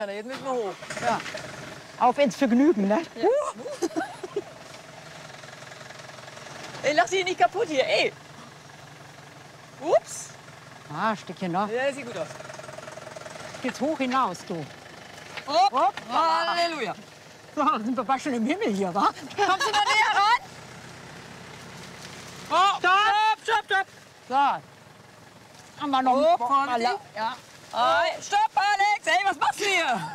Ja, jetzt müssen wir hoch. Ja. Auf ins Vergnügen, ne? Ja. Ey, lass dich nicht kaputt hier, ey. Ups. Ah, ein Stückchen noch. Ja, das sieht gut aus. Geht's hoch hinaus, du. Hopp. Hopp. Halleluja. So, sind wir bald schon im Himmel hier, wa? Kommst du noch näher ran? Oh, stopp. So. Haben wir noch Oh, vorsichtig. Ja. Stopp, Alex. Ey, was machst du hier?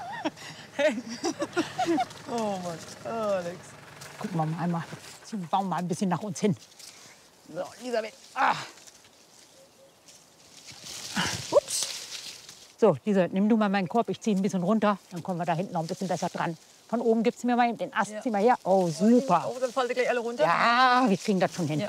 Oh Mann, Alex. Gucken wir mal einmal. Ziehen den Baum mal ein bisschen nach uns hin. So, Elisabeth. Ah. Ups. So, Elisabeth, nimm du mal meinen Korb. Ich ziehe ihn ein bisschen runter. Dann kommen wir da hinten noch ein bisschen besser dran. Von oben gibst du mir mal den Ast. Ja. Zieh mal her. Oh, super. Oh, dann fallen die gleich alle runter. Ja, wir kriegen das schon hin. Ja.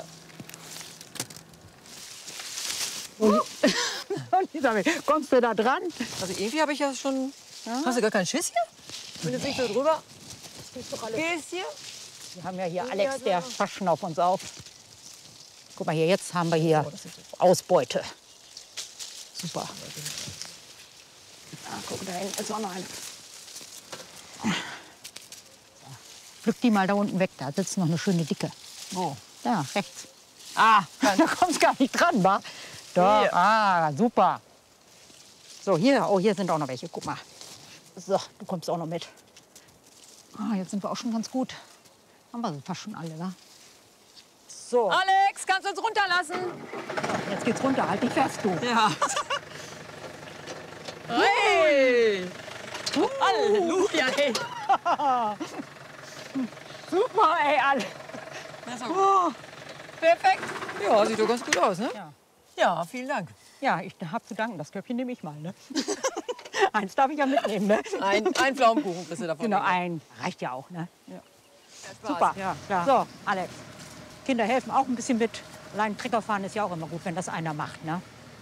Und Elisabeth, kommst du da dran? Also irgendwie habe ich ja schon... Ja. Hast du gar keinen Schiss hier? Bin jetzt nicht so drüber. Gehst hier? Wir haben ja hier Alex, der passt schon auf uns auf. Guck mal hier, jetzt haben wir hier Ausbeute. Super. Ah, guck, da hinten ist auch noch eine. Pflück die mal da unten weg, da sitzt noch eine schöne Dicke. Wo? Da, rechts. Ah, da kommst gar nicht dran, wa? Da, Hier. ah, super. So, hier, oh, hier sind auch noch welche, guck mal. So, du kommst auch noch mit. Ah, jetzt sind wir auch schon ganz gut. Haben wir fast schon alle, wa? So, Alex, kannst du uns runterlassen? jetzt geht's runter, halt dich fest, du. Ja. Hey! Halleluja, hey! Super, ey, alle. Perfekt. Ja, sieht doch ganz gut aus, ne? Ja. Ja, vielen Dank. Ja, ich hab zu danken, das Köpfchen nehme ich mal, ne? Eins darf ich ja mitnehmen, ne? Ein Pflaumenkuchen kriegst du davon. Genau, ein. Reicht ja auch, ne? Ja. Super. Ja, klar. So, Alex. Kinder helfen auch ein bisschen mit. Allein Trecker fahren ist ja auch immer gut, wenn das einer macht, ne?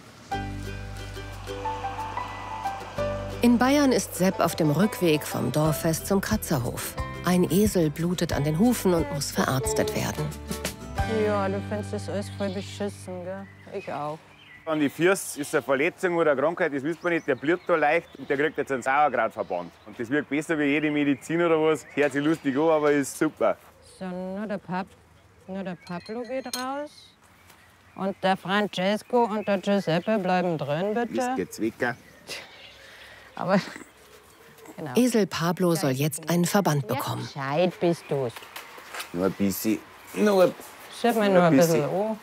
In Bayern ist Sepp auf dem Rückweg vom Dorffest zum Kratzerhof. Ein Esel blutet an den Hufen und muss verarztet werden. Ja, du findest das alles voll beschissen, gell? Ich auch. An die Füße ist eine Verletzung oder eine Krankheit, das wisst man nicht. Der blüht da leicht und der kriegt jetzt einen Sauerkrautverband. Und das wirkt besser wie jede Medizin oder was. Hört sich lustig an, aber ist super. So, nur der Pablo geht raus. Und der Francesco und der Giuseppe bleiben drin, bitte. Wisst ihr Zwicker? Aber, genau. Esel Pablo soll jetzt einen Verband bekommen. Gescheit bist du's. Nur ein bisschen. Nur Schieb mir nur ein bisschen an.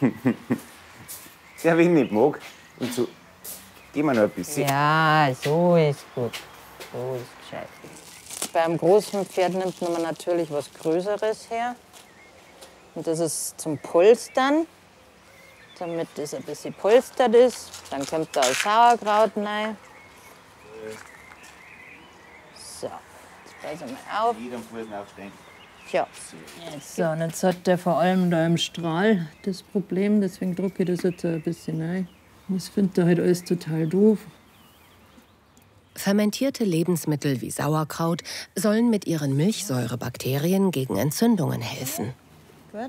der, wen ich nicht mag. Und so, gib mir noch ein bisschen. Ja, so ist gut. So ist gescheit. Beim großen Pferd nimmt man natürlich was Größeres her. Und das ist zum Polstern, damit es ein bisschen polstert ist. Dann kommt da Sauerkraut rein. So, jetzt passen wir auf. Jedem Fuß aufstehen. Tja. So, und jetzt hat der vor allem da im Strahl das Problem, deswegen drücke ich das jetzt ein bisschen rein. Das findet er halt alles total doof. Fermentierte Lebensmittel wie Sauerkraut sollen mit ihren Milchsäurebakterien gegen Entzündungen helfen. Gut.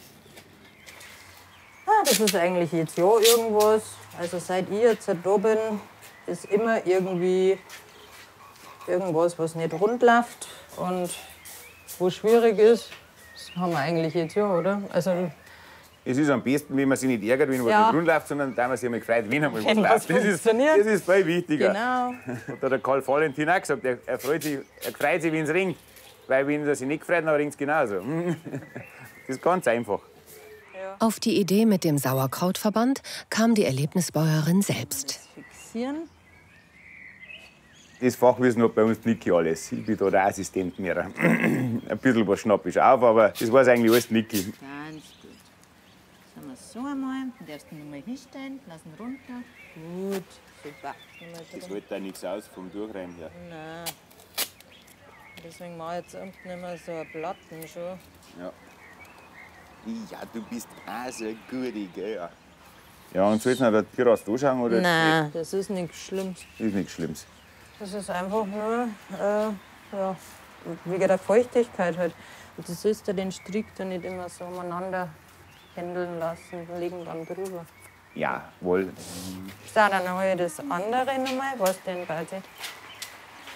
Ah, das ist eigentlich jetzt ja irgendwas. Also seit ich jetzt da bin, ist immer irgendwie irgendwas, was nicht rund läuft und wo schwierig ist. Das haben wir eigentlich jetzt ja, oder? Also Es ist am besten, wenn man sich nicht ärgert, wenn was Ja. nicht rund läuft, sondern da man sich einmal gefreut, wenn einmal was Wenn was läuft. Das funktioniert. ist viel wichtiger. genau. Und da hat der Karl Valentin auch gesagt, er freut sich, wenn es ringt. Weil wenn er sich nicht freut, dann ringt es genauso. Das ist ganz einfach. Auf die Idee mit dem Sauerkrautverband kam die Erlebnisbäuerin selbst. Fixieren. Das Fachwissen hat bei uns Niki alles. Ich bin da der Assistent mehr. Ein bisschen was schnapp ich auf, aber das weiß eigentlich alles Niki. Ganz gut. Sagen wir so einmal. Du darfst ihn nochmal hinstellen, lassen runter. Gut, super. Das hält da nichts aus vom Durchrennen her. Nein. Deswegen mache ich jetzt unten immer so ein Platten schon. Ja. Ja, du bist auch so gut, gell? Ja, und soll jetzt noch der Tierarzt anschauen? Oder Nein, das ist nichts Schlimmes. Das ist nichts Schlimmes. Das ist einfach nur ja, wegen der Feuchtigkeit halt. Und das ist ja den Strick da nicht immer so umeinander händeln lassen, liegen dann drüber. Ja, wohl. So, dann habe ich das andere nochmal. Was denn, Basi?